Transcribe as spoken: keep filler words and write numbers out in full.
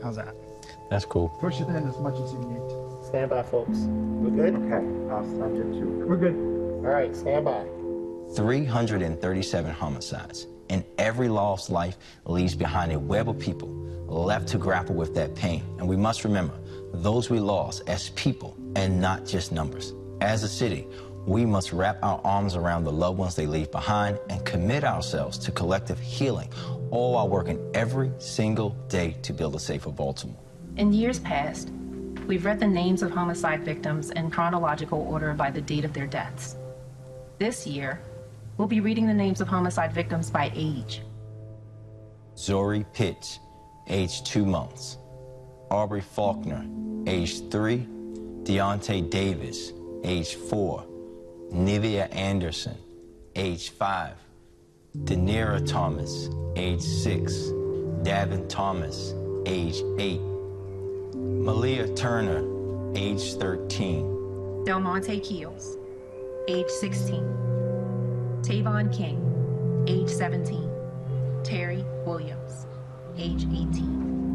How's that? That's cool. Push it in as much as you need. Stand by, folks. We're good? Okay, I'll send it to We're good. All right, stand by. three hundred thirty-seven homicides, and every lost life leaves behind a web of people left to grapple with that pain. And we must remember those we lost as people and not just numbers. As a city, we must wrap our arms around the loved ones they leave behind and commit ourselves to collective healing, all while working every single day to build a safer Baltimore. In years past, we've read the names of homicide victims in chronological order by the date of their deaths. This year, we'll be reading the names of homicide victims by age. Zori Pitts, age two months. Aubrey Faulkner, age three. Deontay Davis, age four. Nivea Anderson, age five. Danira Thomas, age six. Davin Thomas, age eight. Malia Turner, age thirteen. Delmonte Keels, age sixteen. Tavon King, age seventeen. Terry Williams, age eighteen.